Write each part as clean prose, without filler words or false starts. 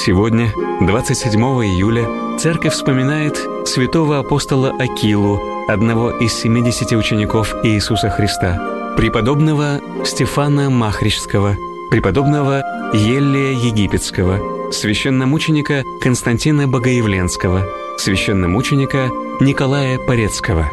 Сегодня, 27 июля, Церковь вспоминает святого апостола Акилу, одного из 70 учеников Иисуса Христа, преподобного Стефана Махричского, преподобного Еллия Египетского, священномученика Константина Богоявленского, священномученика Николая Порецкого.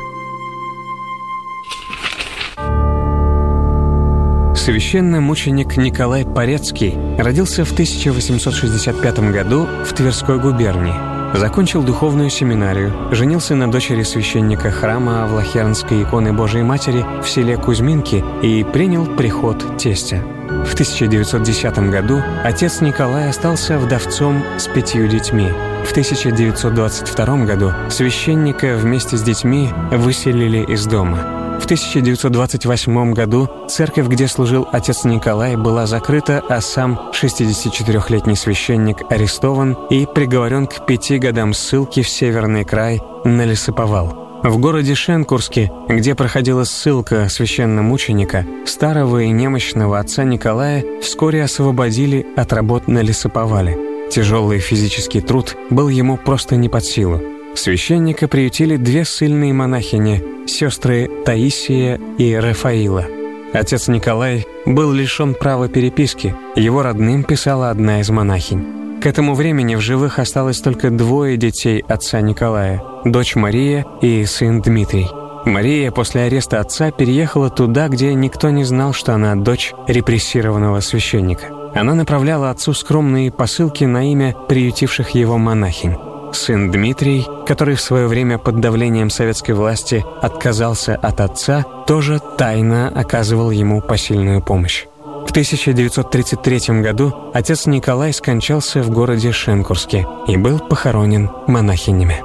Священномученик Николай Порецкий родился в 1865 году в Тверской губернии. Закончил духовную семинарию, женился на дочери священника храма Авлахернской иконы Божией Матери в селе Кузьминки и принял приход тестя. В 1910 году отец Николай остался вдовцом с 5 детьми. В 1922 году священника вместе с детьми выселили из дома. В 1928 году церковь, где служил отец Николай, была закрыта, а сам 64-летний священник арестован и приговорен к 5 годам ссылки в Северный край на лесоповал. В городе Шенкурске, где проходила ссылка священномученика, старого и немощного отца Николая вскоре освободили от работ на лесоповале. Тяжелый физический труд был ему просто не под силу. Священника приютили 2 ссыльные монахини, сестры Таисия и Рафаила. Отец Николай был лишен права переписки, его родным писала одна из монахинь. К этому времени в живых осталось только 2 детей отца Николая – дочь Мария и сын Дмитрий. Мария после ареста отца переехала туда, где никто не знал, что она дочь репрессированного священника. Она направляла отцу скромные посылки на имя приютивших его монахинь. Сын Дмитрий, который в свое время под давлением советской власти отказался от отца, тоже тайно оказывал ему посильную помощь. В 1933 году отец Николай скончался в городе Шенкурске и был похоронен монахинями.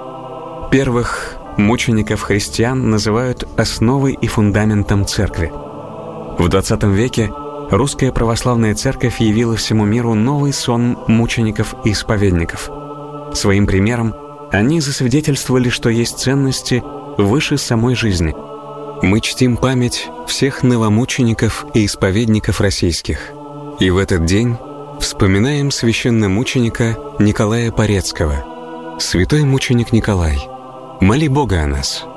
Первых мучеников-христиан называют основой и фундаментом церкви. В XX веке русская православная церковь явила всему миру новый сон мучеников и исповедников. Своим примером они засвидетельствовали, что есть ценности выше самой жизни. Мы чтим память всех новомучеников и исповедников российских. И в этот день вспоминаем священномученика Николая Порецкого. Святой мученик Николай, моли Бога о нас.